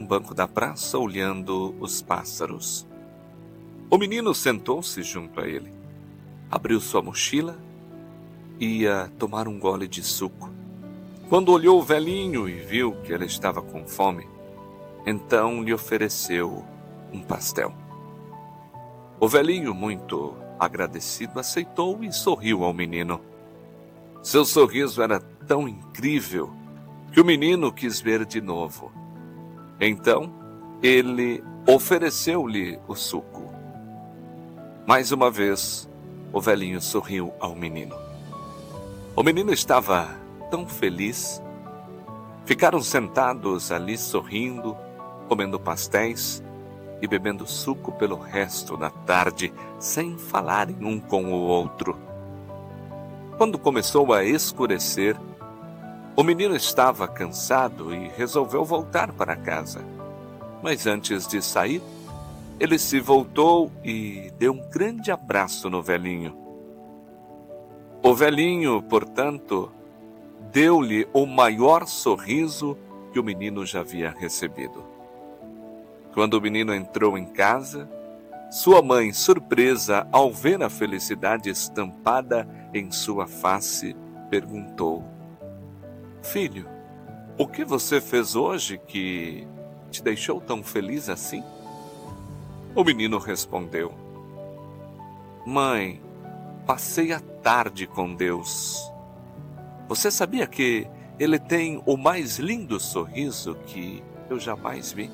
banco da praça olhando os pássaros. O menino sentou-se junto a ele, abriu sua mochila e ia tomar um gole de suco. Quando olhou o velhinho e viu que ele estava com fome, então lhe ofereceu um pastel. O velhinho, muito agradecido, aceitou e sorriu ao menino. Seu sorriso era tão incrível que o menino quis ver de novo. Então, ele ofereceu-lhe o suco. Mais uma vez, o velhinho sorriu ao menino. O menino estava tão feliz. Ficaram sentados ali sorrindo, comendo pastéis e bebendo suco pelo resto da tarde, sem falarem um com o outro. Quando começou a escurecer, o menino estava cansado e resolveu voltar para casa. Mas antes de sair, ele se voltou e deu um grande abraço no velhinho. O velhinho, portanto, deu-lhe o maior sorriso que o menino já havia recebido. Quando o menino entrou em casa, sua mãe, surpresa ao ver a felicidade estampada em sua face, perguntou: "Filho, o que você fez hoje que te deixou tão feliz assim?" O menino respondeu: "Mãe, passei a tarde com Deus. Você sabia que Ele tem o mais lindo sorriso que eu jamais vi?"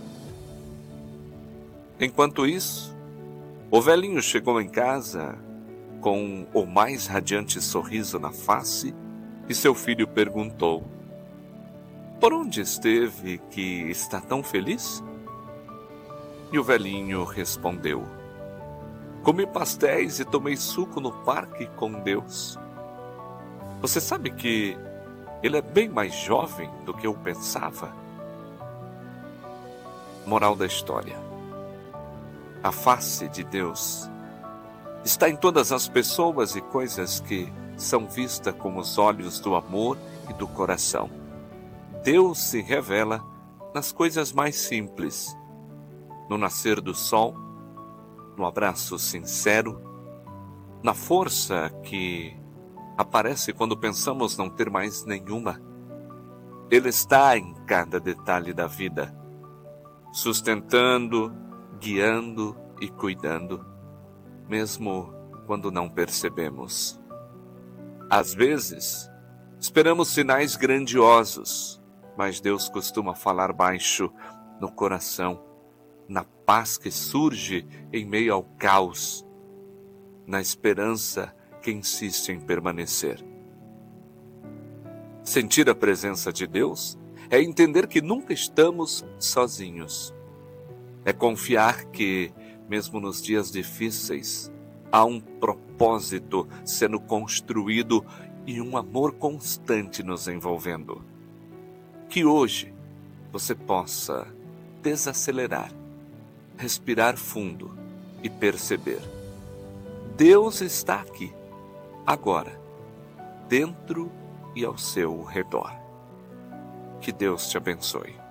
Enquanto isso, o velhinho chegou em casa com o mais radiante sorriso na face e seu filho perguntou: "Por onde esteve que está tão feliz?" E o velhinho respondeu: "Comi pastéis e tomei suco no parque com Deus. Você sabe que Ele é bem mais jovem do que eu pensava?" Moral da história: a face de Deus está em todas as pessoas e coisas que são vistas com os olhos do amor e do coração. Deus se revela nas coisas mais simples, no nascer do sol, no abraço sincero, na força que aparece quando pensamos não ter mais nenhuma. Ele está em cada detalhe da vida, sustentando, guiando e cuidando, mesmo quando não percebemos. Às vezes, esperamos sinais grandiosos, mas Deus costuma falar baixo no coração, na paz que surge em meio ao caos, na esperança que insiste em permanecer. Sentir a presença de Deus é entender que nunca estamos sozinhos. É confiar que, mesmo nos dias difíceis, há um propósito sendo construído e um amor constante nos envolvendo. Que hoje você possa desacelerar, respirar fundo e perceber: Deus está aqui, agora, dentro e ao seu redor. Que Deus te abençoe.